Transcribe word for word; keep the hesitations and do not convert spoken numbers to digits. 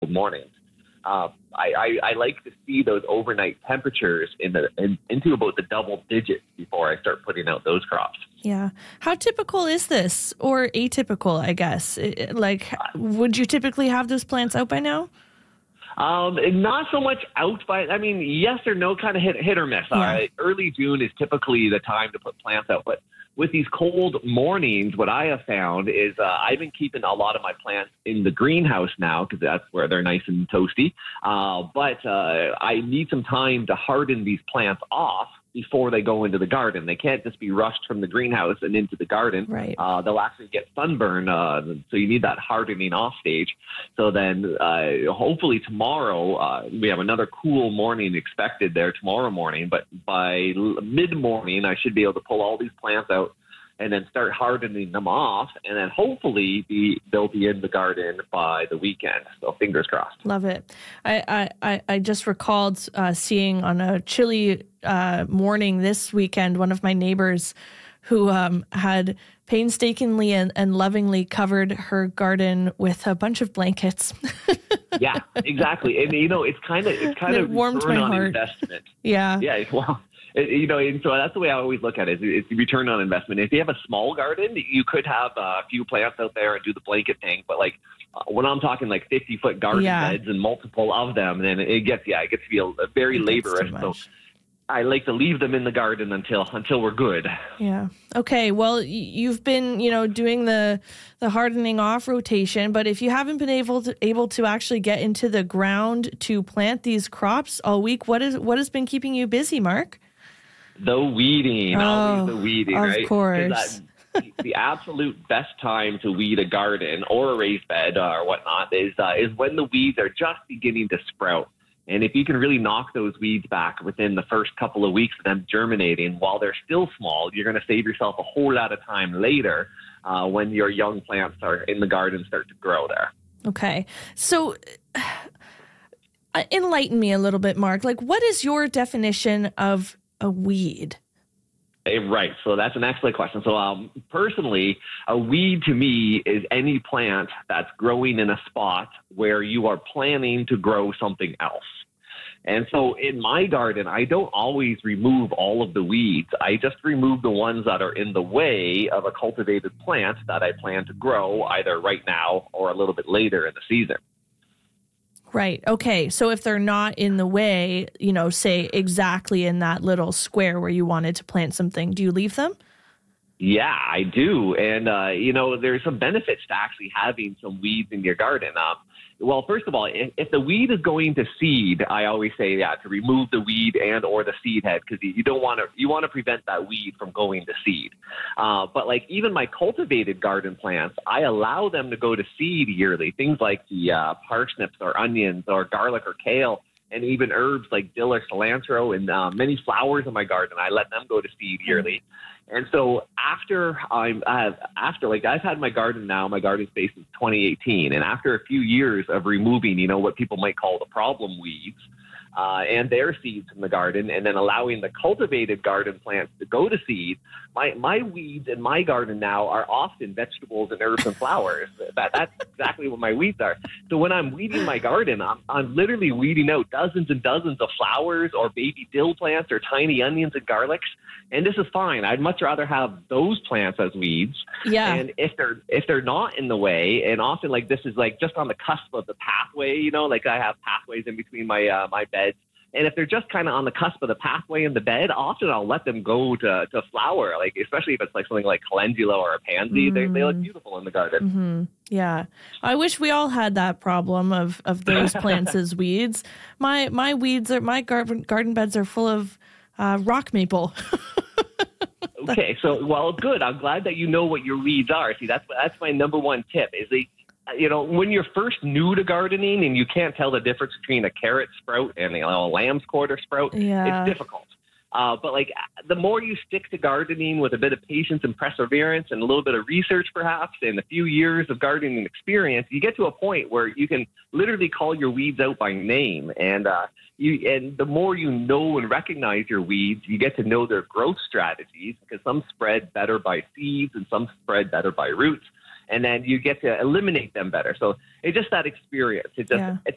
cold mornings. Uh, I, I, I like to see those overnight temperatures in the in, into about the double digits before I start putting out those crops. Yeah. How typical is this, or atypical, I guess? It- Like, would you typically have those plants out by now? Um, not so much out by, I mean, yes or no, kind of hit, hit or miss. Yeah. Uh, early June is typically the time to put plants out, but with these cold mornings, what I have found is uh, I've been keeping a lot of my plants in the greenhouse now because that's where they're nice and toasty. Uh, but uh, I need some time to harden these plants off before they go into the garden. They can't just be rushed from the greenhouse and into the garden. Right. Uh, they'll actually get sunburn. Uh, so you need that hardening off stage. So then uh, hopefully tomorrow, uh, we have another cool morning expected there tomorrow morning. But by mid-morning, I should be able to pull all these plants out and then start hardening them off. And then hopefully be, they'll be in the garden by the weekend. So fingers crossed. Love it. I I, I just recalled uh, seeing on a chilly uh, morning this weekend, one of my neighbors who um, had painstakingly and, and lovingly covered her garden with a bunch of blankets. Yeah, exactly. And, you know, it's kind of, it's kind it of warmed my on heart. investment. Yeah. Yeah. Well, it, you know, and so that's the way I always look at it. Is it's return on investment. If you have a small garden, you could have a few plants out there and do the blanket thing. But like uh, when I'm talking like fifty foot garden Yeah. beds and multiple of them, then it gets, yeah, it gets to be a, a very It gets too laborious. So much. I like to leave them in the garden until until we're good. Yeah. Okay. Well, y- you've been, you know, doing the the hardening off rotation, but if you haven't been able to able to actually get into the ground to plant these crops all week, what is what has been keeping you busy, Mark? The weeding, Oh, always the weeding, of right? 'Cause course. that- the absolute best time to weed a garden or a raised bed or whatnot is uh, is when the weeds are just beginning to sprout. And if you can really knock those weeds back within the first couple of weeks of them germinating while they're still small, you're going to save yourself a whole lot of time later uh, when your young plants are in the garden start to grow there. Okay. So uh, enlighten me a little bit, Mark. Like, what is your definition of a weed? Eh, Right. So that's an excellent question. So um, personally, a weed to me is any plant that's growing in a spot where you are planning to grow something else. And so in my garden, I don't always remove all of the weeds. I just remove the ones that are in the way of a cultivated plant that I plan to grow either right now or a little bit later in the season. Right. Okay. So if they're not in the way, you know, say exactly in that little square where you wanted to plant something, do you leave them? Yeah, I do. And, uh, you know, there's some benefits to actually having some weeds in your garden. Um, well, first of all, if, if the weed is going to seed, I always say, yeah, to remove the weed and or the seed head because you, you don't want to, you want to prevent that weed from going to seed. Uh, but like even my cultivated garden plants, I allow them to go to seed yearly. Things like the uh, parsnips or onions or garlic or kale. And even herbs like dill or cilantro and uh, many flowers in my garden, I let them go to seed yearly. And so after I'm, I have, after like I've had my garden now, my garden space since twenty eighteen, and after a few years of removing, you know, what people might call the problem weeds uh, and their seeds from the garden, and then allowing the cultivated garden plants to go to seed, my my weeds in my garden now are often vegetables and herbs and flowers. That that's exactly what my weeds are. So when I'm weeding my garden, I'm I'm literally weeding out dozens and dozens of flowers or baby dill plants or tiny onions and garlics. And this is fine. I'd much rather have those plants as weeds. Yeah. And if they're if they're not in the way, and often like this is like just on the cusp of the pathway, you know, like I have pathways in between my uh, my beds. And if they're just kind of on the cusp of the pathway in the bed, often I'll let them go to, to flower, like especially if it's like something like calendula or a pansy. Mm. They, they look beautiful in the garden. Mm-hmm. Yeah. I wish we all had that problem of, of those plants as weeds. My my weeds are, my garden, garden beds are full of uh, rock maple. Okay, so, well, good. I'm glad that you know what your weeds are. See, that's that's my number one tip is they, you know, when you're first new to gardening and you can't tell the difference between a carrot sprout and you know, a lamb's quarter sprout, yeah. it's difficult. Uh, but like the more you stick to gardening with a bit of patience and perseverance and a little bit of research, perhaps, and a few years of gardening experience, you get to a point where you can literally call your weeds out by name. And uh, you, and the more you know and recognize your weeds, you get to know their growth strategies because some spread better by seeds and some spread better by roots. And then you get to eliminate them better. So it's just that experience. It just yeah. it's